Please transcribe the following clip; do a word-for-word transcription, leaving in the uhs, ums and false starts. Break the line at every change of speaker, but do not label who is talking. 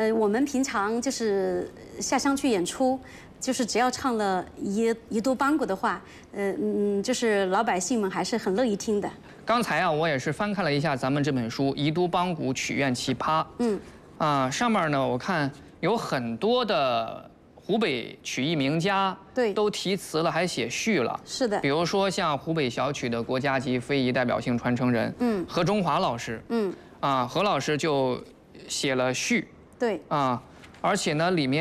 呃，我们平常就是下乡去演出，就是只要唱了一一都邦鼓的话，呃嗯，就是老百姓们还是很乐意听的。
刚才啊，我也是翻看了一下咱们这本书《宜都邦鼓曲苑奇葩》。嗯，啊，上面呢，我看有很多的湖北曲艺名家，
对，
都题词了，还写序了。
是的。
比如说像湖北小曲的国家级非遗代表性传承人，嗯，何中华老师，嗯，啊，何老师就写了序。对。啊，而且呢，里面。